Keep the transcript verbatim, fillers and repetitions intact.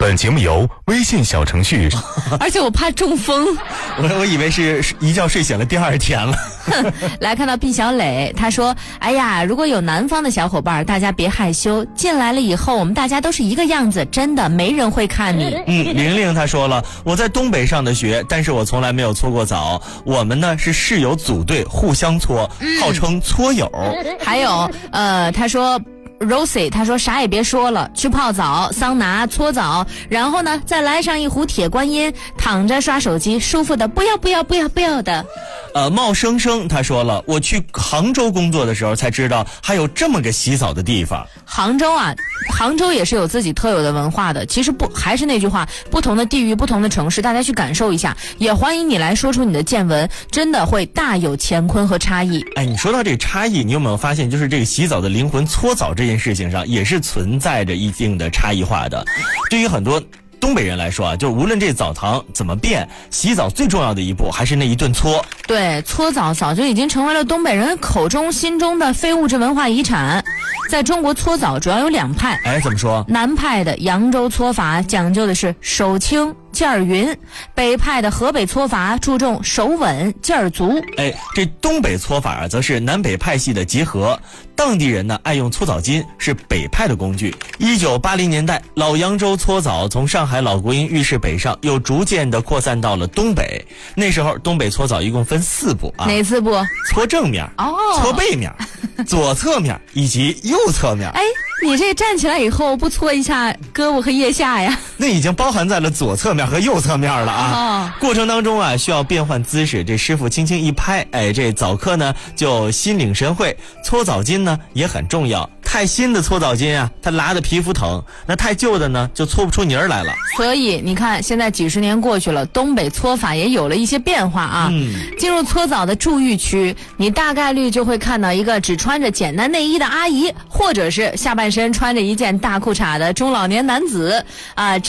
本节目由微信小程序而且我怕中风， 我我以为是一觉睡醒了第二天了。 来看到毕小磊，他说：哎呀，如果有南方的小伙伴，大家别害羞，进来了以后我们大家都是一个样子，真的没人会看你。 嗯，玲玲她说了，我在东北上的学，但是我从来没有搓过澡，我们呢是室友组队互相搓，号称搓友。 还有呃他说Rosie 他说啥也别说了，去泡澡、桑拿、搓澡，然后呢再来上一壶铁观音，躺着刷手机，舒服的不要不要不要不要的。 呃，茂生生他说了，我去杭州工作的时候才知道还有这么个洗澡的地方。 杭州啊，杭州也是有自己特有的文化的。其实不还是那句话，不同的地域、不同的城市，大家去感受一下。也欢迎你来说出你的见闻，真的会大有乾坤和差异。 哎，你说到这个差异，你有没有发现，就是这个洗澡的灵魂搓澡这件事情上，也是存在着一定的差异化的。对于很多东北人来说啊，就无论这澡堂怎么变，洗澡最重要的一步还是那一顿搓。 对，搓澡早就已经成为了东北人口中心中的非物质文化遗产。在中国搓澡主要有两派。 哎，怎么说？ 南派的扬州搓法讲究的是手轻劲儿匀，北派的河北搓法注重手稳劲儿足。 哎，这东北搓法啊，则是南北派系的结合。当地人呢爱用搓澡巾，是北派的工具。一九八零年代，老扬州搓澡从上海老国营浴室北上，又逐渐的扩散到了东北。那时候东北搓澡一共分四步啊。 哪四步？ 搓正面， 哦， 搓背面，左侧面以及右侧面。 哎，你这站起来以后不搓一下胳膊和腋下呀？ 那已经包含在了左侧面和右侧面了啊。 哦， 过程当中啊，需要变换姿势，这师傅轻轻一拍，哎，这澡客呢就心领神会。搓澡巾呢也很重要，太新的搓澡巾啊，它拉的皮肤疼；那太旧的呢，就搓不出泥儿来了。 所以你看，现在几十年过去了，东北搓法也有了一些变化啊。 嗯， 进入搓澡的注浴区，你大概率就会看到一个只穿着简单内衣的阿姨，或者是下半身穿着一件大裤衩的中老年男子啊。